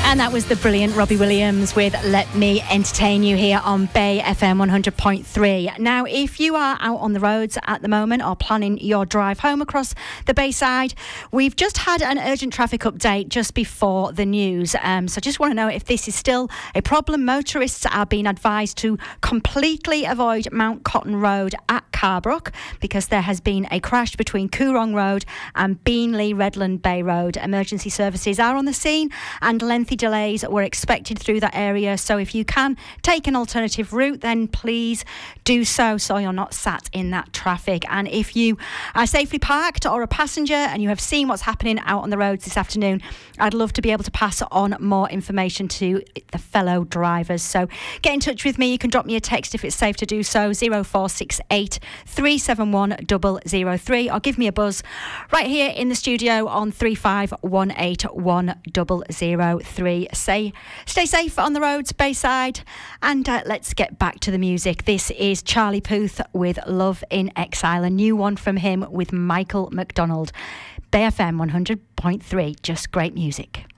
And that was the brilliant Robbie Williams with Let Me Entertain You here on Bay FM 100.3. Now, if you are out on the roads at the moment or planning your drive home across the Bayside, we've just had an urgent traffic update just before the news. So just want to know if this is still a problem. Motorists are being advised to completely avoid Mount Cotton Road at Carbrook because there has been a crash between Coorong Road and Beanley Redland Bay Road. Emergency services are on the scene and lengthy delays were expected through that area. So if you can take an alternative route, then please do so you're not sat in that traffic. And if you are safely parked or a passenger and you have seen what's happening out on the roads this afternoon, I'd love to be able to pass on more information to the fellow drivers. So get in touch with me. You can drop me a text if it's safe to do so, 0468 371 003, or give me a buzz right here in the studio on 35181003. Stay safe on the roads, Bayside, and let's get back to the music. This is Charlie Puth with Love in Exile, a new one from him with Michael McDonald. Bay FM 100.3, just great music.